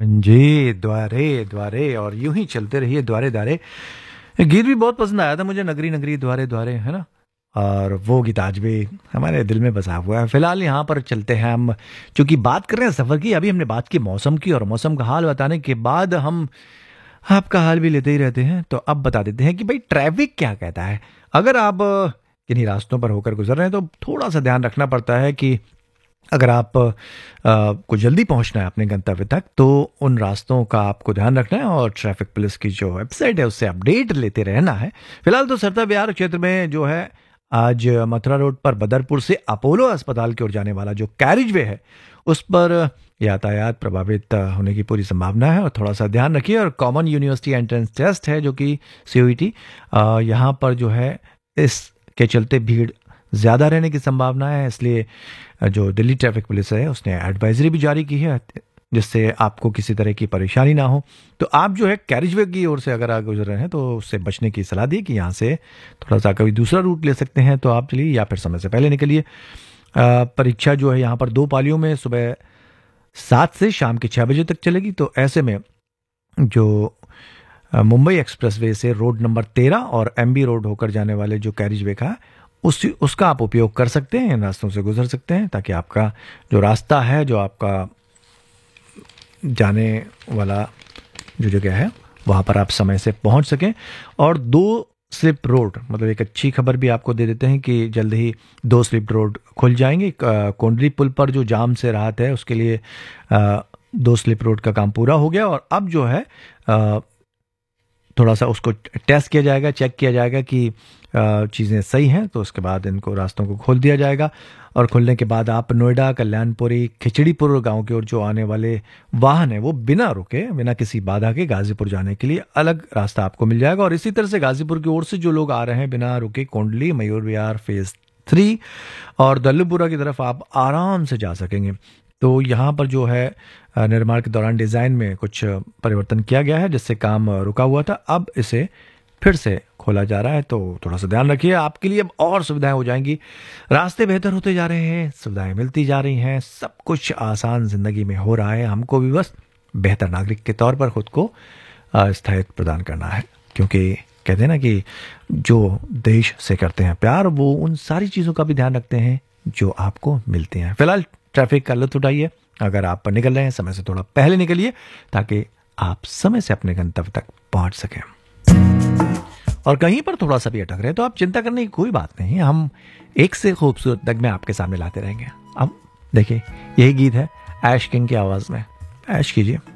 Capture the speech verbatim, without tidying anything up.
जी, द्वारे द्वारे और यूं ही चलते रहिए द्वारे द्वारे। गीत भी बहुत पसंद आया था मुझे, नगरी नगरी द्वारे द्वारे, है ना। और वो गीत आज भी हमारे दिल में बसा हुआ है। फिलहाल यहाँ पर चलते हैं हम, चूंकि बात कर रहे हैं सफर की, अभी हमने बात की मौसम की, और मौसम का हाल बताने के बाद हम आपका हाल भी लेते ही रहते हैं। तो अब बता देते हैं कि भाई ट्रैफिक क्या कहता है। अगर आप किन्हीं रास्तों पर होकर गुजर रहे हैं तो थोड़ा सा ध्यान रखना पड़ता है कि अगर आप आ, को जल्दी पहुंचना है अपने गंतव्य तक, तो उन रास्तों का आपको ध्यान रखना है और ट्रैफिक पुलिस की जो वेबसाइट है उससे अपडेट लेते रहना है। फिलहाल तो सरता बिहार क्षेत्र में जो है, आज मथुरा रोड पर बदरपुर से अपोलो अस्पताल की ओर जाने वाला जो कैरिज वे है उस पर यातायात प्रभावित होने की पूरी संभावना है, और थोड़ा सा ध्यान रखिए। और कॉमन यूनिवर्सिटी एंट्रेंस टेस्ट है जो कि सी यू ई टी, यहाँ पर जो है इसके चलते भीड़ ज़्यादा रहने की संभावना है, इसलिए जो दिल्ली ट्रैफिक पुलिस है उसने एडवाइजरी भी जारी की है जिससे आपको किसी तरह की परेशानी ना हो। तो आप जो है कैरिजवे की ओर से अगर आप गुजर रहे हैं तो उससे बचने की सलाह दी कि यहाँ से थोड़ा सा कभी दूसरा रूट ले सकते हैं तो आप चलिए, या फिर समय से पहले निकलिए। परीक्षा जो है यहाँ पर दो पालियों में सुबह सात से शाम के छः बजे तक चलेगी। तो ऐसे में जो मुंबई एक्सप्रेसवे से रोड नंबर तेरह और एम बी रोड होकर जाने वाले जो कैरिजवे का उस उसका आप उपयोग कर सकते हैं, इन रास्तों से गुजर सकते हैं, ताकि आपका जो रास्ता है, जो आपका जाने वाला जो जगह है वहाँ पर आप समय से पहुँच सकें। और दो स्लिप रोड, मतलब एक अच्छी खबर भी आपको दे देते हैं कि जल्द ही दो स्लिप रोड खुल जाएंगे। कोंडली पुल पर जो जाम से राहत है उसके लिए दो स्लिप रोड का काम पूरा हो गया, और अब जो है थोड़ा सा उसको टेस्ट किया जाएगा, चेक किया जाएगा कि चीज़ें सही हैं, तो उसके बाद इनको रास्तों को खोल दिया जाएगा। और खुलने के बाद आप नोएडा, कल्याणपुरी, खिचड़ीपुर गांव की ओर जो आने वाले वाहन है वो बिना रुके, बिना किसी बाधा के गाजीपुर जाने के लिए अलग रास्ता आपको मिल जाएगा। और इसी तरह से गाजीपुर की ओर से जो लोग आ रहे हैं बिना रुके, कोंडली, मयूर विहार फेज थ्री और दल्लुपुरा की तरफ आप आराम से जा सकेंगे। तो यहाँ पर जो है निर्माण के दौरान डिज़ाइन में कुछ परिवर्तन किया गया है जिससे काम रुका हुआ था, अब इसे फिर से खोला जा रहा है। तो थोड़ा सा ध्यान रखिए, आपके लिए अब और सुविधाएं हो जाएंगी। रास्ते बेहतर होते जा रहे हैं, सुविधाएं मिलती जा रही हैं, सब कुछ आसान जिंदगी में हो रहा है। हमको भी बस बेहतर नागरिक के तौर पर खुद को स्थायित्व प्रदान करना है, क्योंकि कहते हैं ना कि जो देश से करते हैं प्यार, वो उन सारी चीज़ों का भी ध्यान रखते हैं जो आपको मिलती हैं। फिलहाल ट्रैफिक का लुत्फ उठाइए। अगर आप निकल रहे हैं समय से थोड़ा पहले निकलिए ताकि आप समय से अपने गंतव्य तक पहुंच सकें। और कहीं पर थोड़ा सा भी अटक रहे तो आप चिंता करने की कोई बात नहीं, हम एक से खूबसूरत नगमे आपके सामने लाते रहेंगे। अब देखिए, यही गीत है ऐश किंग की आवाज में, ऐश कीजिए।